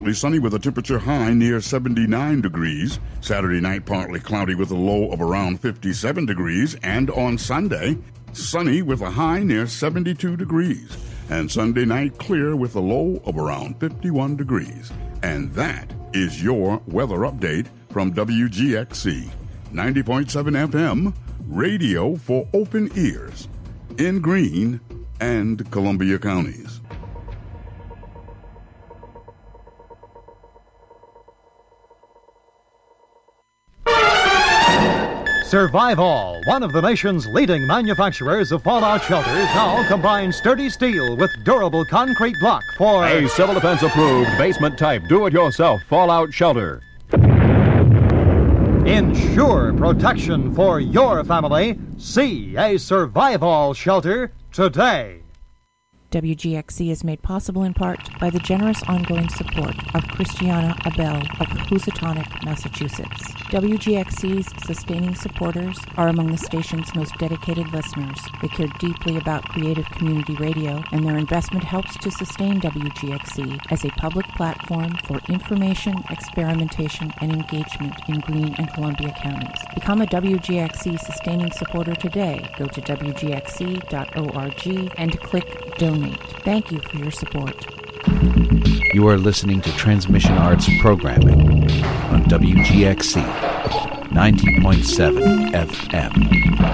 Sunny with a temperature high near 79 degrees. Saturday night, partly cloudy with a low of around 57 degrees. And on Sunday, sunny with a high near 72 degrees. And Sunday night, clear with a low of around 51 degrees. And that is your weather update from WGXC 90.7 FM, radio for open ears, in Greene and Columbia counties. Survival, one of the nation's leading manufacturers of fallout shelters, now combines sturdy steel with durable concrete block for a Civil Defense approved basement type do-it-yourself fallout shelter. Ensure protection for your family. See a Survival shelter today. WGXC is made possible in part by the generous ongoing support of Christiana Abel of Housatonic, Massachusetts. WGXC's sustaining supporters are among the station's most dedicated listeners. They care deeply about creative community radio, and their investment helps to sustain WGXC as a public platform for information, experimentation, and engagement in Greene and Columbia counties. Become a WGXC sustaining supporter today. Go to WGXC.org and click Donate. Thank you for your support. You are listening to Transmission Arts programming on WGXC 90.7 FM.